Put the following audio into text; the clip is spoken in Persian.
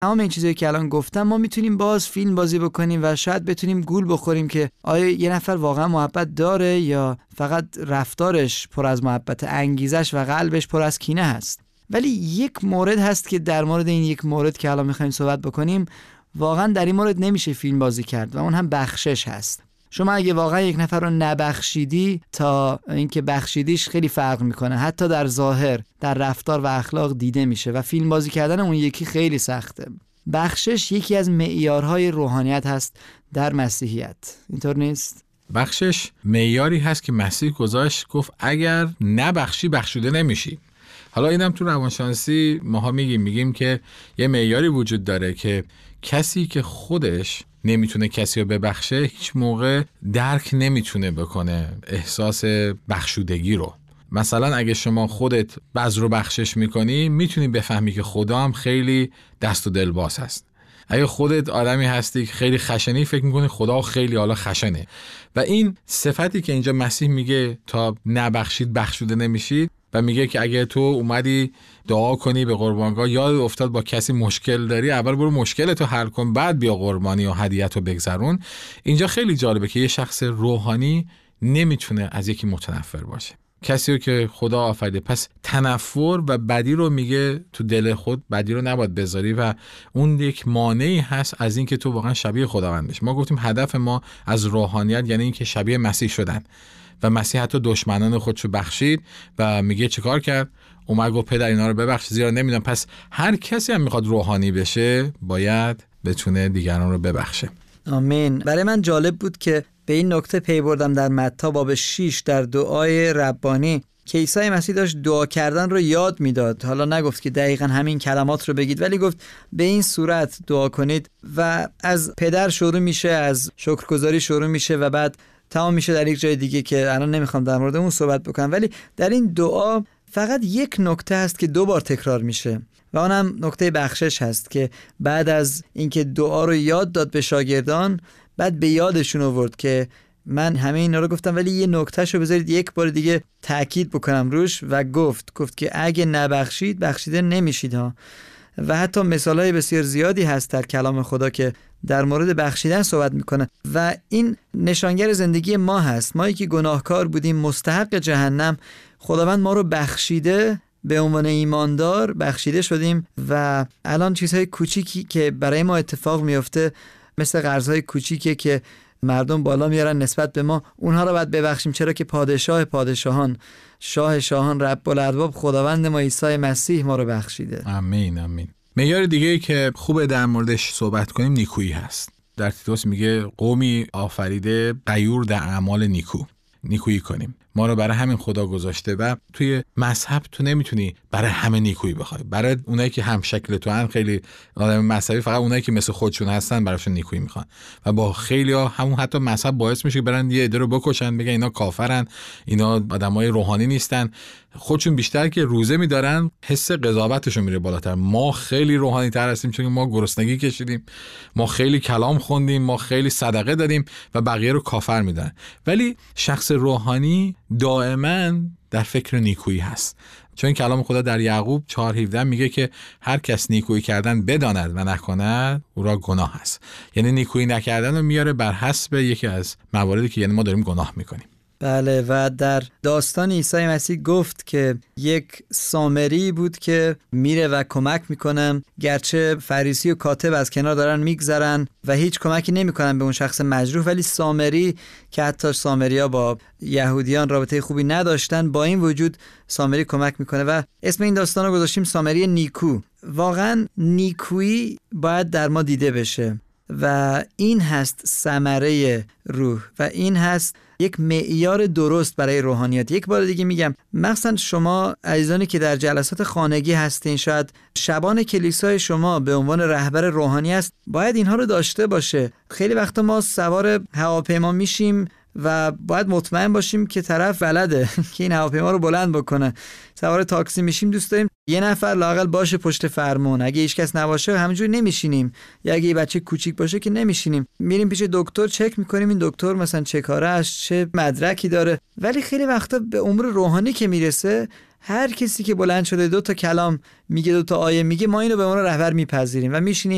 تمام این چیزایی که الان گفتم ما میتونیم باز فیلم بازی بکنیم و شاید بتونیم گول بخوریم که آیا یه نفر واقعا محبت داره یا فقط رفتارش پر از محبت، انگیزش و قلبش پر از کینه هست. ولی یک مورد هست که در مورد این یک مورد که الان میخوایم صحبت بکنیم واقعا در این مورد نمیشه فیلم بازی کرد و اون هم بخشش هست. شما اگه واقعا یک نفر رو نبخشیدی تا اینکه بخشیدیش خیلی فرق میکنه، حتی در ظاهر، در رفتار و اخلاق دیده میشه و فیلم بازی کردن اون یکی خیلی سخته. بخشش یکی از معیارهای روحانیت هست در مسیحیت، اینطور نیست؟ بخشش معیاری هست که مسیح گذاشت، گفت اگر نبخشی بخشوده نمیشی. حالا اینم تو روانشناسی ماها میگیم که یه معیاری وجود داره که کسی که خودش نمیتونه کسی رو ببخشه هیچ موقع درک نمیتونه بکنه احساس بخشودگی رو. مثلا اگه شما خودت بعض رو بخشش میکنی میتونی بفهمی که خدا هم خیلی دست و دل باز هست. اگه خودت آدمی هستی که خیلی خشنی فکر میکنی خدا خیلی حالا خشنه و این صفتی که اینجا مسیح میگه تا نبخشید بخشوده نمیشید و میگه که اگه تو اومدی دعا کنی به قربانگاه یاد افتاد با کسی مشکل داری، اول برو مشکلتو حل کن بعد بیا قربانی و هدیه‌تو بگذرون. اینجا خیلی جالبه که یه شخص روحانی نمیتونه از یکی متنفر باشه، کسی رو که خدا آفریده. پس تنفر و بدی رو میگه تو دل خود بدی رو نباید بذاری و اون یک مانعی هست از این که تو واقعا شبیه خداوند بشی. ما گفتیم هدف ما از روحانیت یعنی این که شبیه مسیح شدن و مسیح حتی دشمنان خودشو بخشید و میگه چیکار کرد؟ اومد گفت پدر اینا رو ببخش زیرا نمیدونن. پس هر کسی هم میخواد روحانی بشه باید بتونه دیگران رو ببخشه. آمین. برای من جالب بود که به این نکته پی بردم در متی باب 6 در دعای ربانی که عیسی مسیح داشت دعا کردن رو یاد میداد. حالا نگفت که دقیقاً همین کلمات رو بگید، ولی گفت به این صورت دعا کنید و از پدر شروع میشه، از شکرگزاری شروع میشه و بعد تمام میشه در یک جای دیگه که الان نمیخوام در مورد اون صحبت بکنم. ولی در این دعا فقط یک نکته هست که 2 بار تکرار میشه و اونم نکته بخشش هست که بعد از اینکه دعا رو یاد داد به شاگردان بعد به یادشون آورد که من همه اینا رو گفتم ولی یه نکتهشو بذارید یک بار دیگه تأکید بکنم روش و گفت که اگه نبخشید بخشیده نمیشید ها. و حتی مثالهای بسیار زیادی هست در کلام خدا که در مورد بخشیدن صحبت میکنه و این نشانگر زندگی ما هست. ما که گناهکار بودیم مستحق جهنم، خداوند ما رو بخشیده، به عنوان ایماندار بخشیده شدیم و الان چیزهای کوچیکی که برای ما اتفاق میفته مثل قرضهای کوچیکی که مردم بالا میارن نسبت به ما، اونها رو باید ببخشیم، چرا که پادشاه پادشاهان، شاه شاهان، رب الارباب، خداوند ما عیسی مسیح ما رو بخشیده. آمین آمین. معیار دیگه‌ای که خوبه در موردش صحبت کنیم نیکویی هست. در تیتوس میگه قومی آفریده غیور در اعمال نیکویی کنیم. ما رو برای همین خدا گذاشته و توی مذهب تو نمیتونی برای همه نیکویی بخوای. برای اونایی که هم شکل تو هن، خیلی آدم مذهبی فقط اونایی که مثل خودشون هستن براشون نیکویی میخوان و با خیلی‌ها همون حتی مذهب باعث میشه که برن یه عده رو بکشن، بگن اینا کافرن، اینا آدمای روحانی نیستن. خودشون بیشتر که روزه میدارن حس قضاوتشون میره بالاتر. ما خیلی روحانی تر هستیم چون ما گرسنگی کشیدیم، ما خیلی کلام خوندیم، ما خیلی صدقه دادیم و بقیه رو کافر میدن. ولی شخص روحانی دائما در فکر نیکویی هست، چون کلام خدا در یعقوب 4:17 میگه که هر کس نیکویی کردن بداند و نکند او را گناه است. یعنی نیکویی نکردن رو میاره بر حسب یکی از مواردی که یعنی ما داریم گناه میکنیم. بله. و در داستان عیسی مسیح گفت که یک سامری بود که میره و کمک میکنه، گرچه فریسی و کاتب از کنار دارن میگذرن و هیچ کمکی نمیکنن به اون شخص مجروح، ولی سامری که حتی سامریا با یهودیان رابطه خوبی نداشتن، با این وجود سامری کمک میکنه و اسم این داستان رو گذاشتیم سامری نیکو. واقعا نیکویی باید در ما دیده بشه و این هست ثمره روح و این هست یک معیار درست برای روحانیت. یک بار دیگه میگم، مثلا شما عزیزانی که در جلسات خانگی هستین، شاید شبان کلیسای شما به عنوان رهبر روحانی است، باید اینها رو داشته باشه. خیلی وقتا ما سوار هواپیما میشیم و باید مطمئن باشیم که طرف بلده که این هواپیما رو بلند بکنه. سوار تاکسی میشیم، دوست داریم یه نفر لااقل باشه پشت فرمون. اگه هیچ کس نباشه همینجوری نمیشینیم، یا اگه یه بچه کوچیک باشه که نمیشینیم. میریم پیش دکتر چک میکنیم این دکتر مثلا چه کاره است، چه مدرکی داره. ولی خیلی وقتا به امور روحانی که میرسه، هر کسی که بلند شده 2 تا کلام میگه، 2 تا آیه میگه، ما اینو به عنوان رهبر میپذیریم و میشینیم